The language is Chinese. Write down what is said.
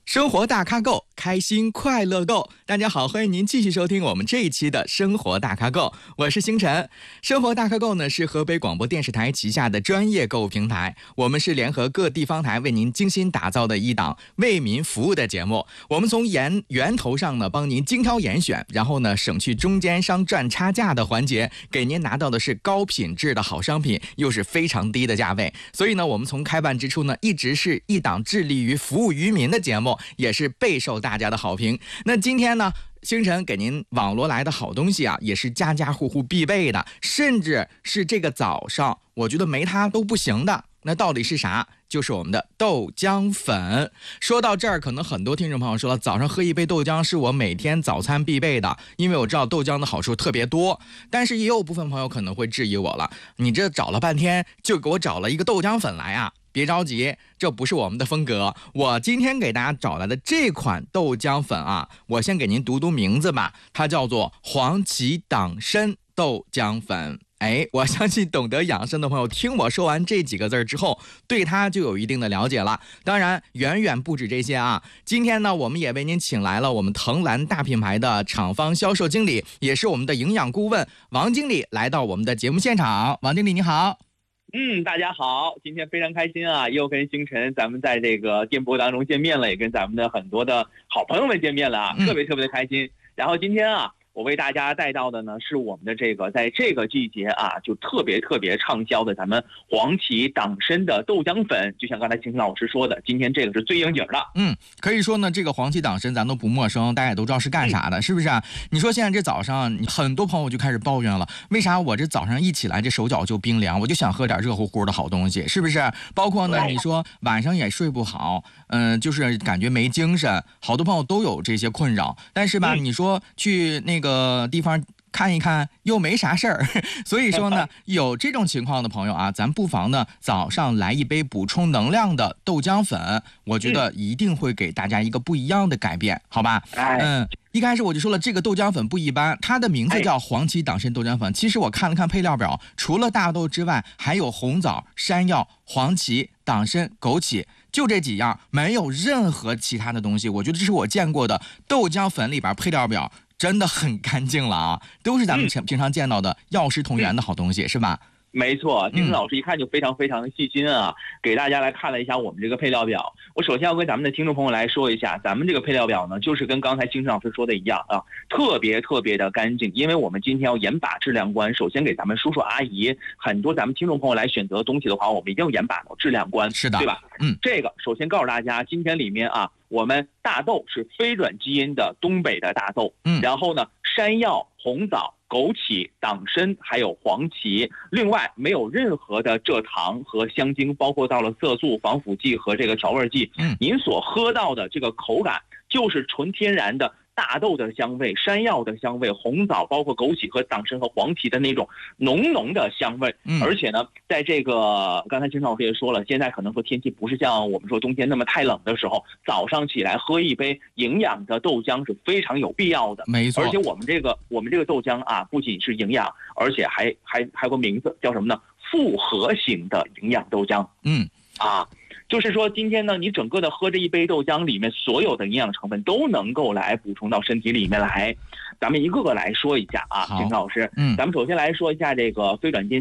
生活大咖够，开心快乐够。大家好，欢迎您继续收听我们这一期的生活大咖够，我是星辰。生活大咖够呢是河北广播电视台旗下的专业购物平台，我们是联合各地方台为您精心打造的一档为民服务的节目。我们从源头上呢帮您精挑严选，然后呢省去中间商赚差价的环节，给您拿到的是高品质的好商品，又是非常低的价位。所以呢，我们从开办之初呢，一直是一档致力于服务于民的节目，也是备受大家的好评。那今天呢，星辰给您网罗来的好东西啊，也是家家户户必备的，甚至是这个早上我觉得没它都不行的。那到底是啥？就是我们的豆浆粉。说到这儿，可能很多听众朋友说了，早上喝一杯豆浆是我每天早餐必备的，因为我知道豆浆的好处特别多。但是也有部分朋友可能会质疑我了，你这找了半天就给我找了一个豆浆粉来啊？别着急，这不是我们的风格。我今天给大家找来的这款豆浆粉啊，我先给您读名字吧，它叫做黄芪党参豆浆粉。我相信懂得养生的朋友听我说完这几个字之后，对它就有一定的了解了。当然远远不止这些啊，今天呢我们也为您请来了我们藤兰大品牌的厂方销售经理，也是我们的营养顾问王经理来到我们的节目现场。王经理你好。 大家好，今天非常开心啊，又跟星辰咱们在这个电波当中见面了，也跟咱们的很多的好朋友们见面了啊，特别的开心。然后今天啊，我为大家带到的呢是我们的这个在这个季节啊就特别畅销的咱们黄芪党参的豆浆粉。就像刚才星辰老师说的，今天这个是最应景的。 可以说呢，这个黄芪党参咱都不陌生，大家也都知道是干啥的，是不是啊？你说现在这早上很多朋友就开始抱怨了，为啥我这早上一起来这手脚就冰凉，我就想喝点热乎乎的好东西，是不是？包括呢，你说晚上也睡不好，就是感觉没精神，好多朋友都有这些困扰。但是吧，你说去那个地方看一看又没啥事儿，所以说呢，有这种情况的朋友啊，咱不妨呢早上来一杯补充能量的豆浆粉，我觉得一定会给大家一个不一样的改变，好吧？一开始我就说了，这个豆浆粉不一般，它的名字叫黄芪党参豆浆粉。其实我看了看配料表，除了大豆之外，还有红枣、山药、黄芪、党参、枸杞，就这几样，没有任何其他的东西。我觉得这是我见过的豆浆粉里边配料表真的很干净了啊，都是咱们平常见到的药食同源的好东西，是吧？ 没错，星辰老师一看就非常的细心啊，给大家来看了一下我们这个配料表。我首先要跟咱们的听众朋友来说一下，咱们这个配料表呢，就是跟刚才星辰老师说的一样啊，特别的干净。因为我们今天要严把质量关，首先给咱们叔叔阿姨，很多咱们听众朋友来选择东西的话，我们一定要严把到质量关， 是的， 对吧？这个首先告诉大家，今天里面啊，我们大豆是非转基因的东北的大豆，然后呢，山药、红枣、枸杞、党参还有黄芪，另外没有任何的蔗糖和香精，包括到了色素、防腐剂和这个调味剂。您所喝到的这个口感就是纯天然的大豆的香味、山药的香味、红枣包括枸杞和党参和黄芪的那种浓的香味。而且呢，在这个刚才金老师也说了，现在可能说天气不是像我们说冬天那么太冷的时候，早上起来喝一杯营养的豆浆是非常有必要的。 没错， 而且我们这个豆浆啊，不仅是营养，而且还有个名字叫什么呢？复合型的营养豆浆。就是说今天呢，你整个的喝这一杯豆浆里面所有的营养成分都能够来补充到身体里面来。咱们一个个来说一下啊，金老师。咱们首先来说一下这个非转基因